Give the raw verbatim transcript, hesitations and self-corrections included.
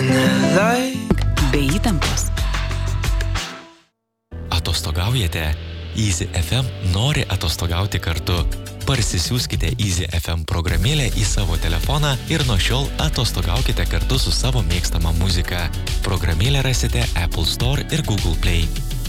Be įtampos. Atostogaujate? Easy F M nori atostogauti kartu. Parsisiųskite Easy F M programėlę į savo telefoną ir nuo šiol atostogaukite kartu su savo mėgstama muzika. Programėlę rasite Apple Store ir Google Play.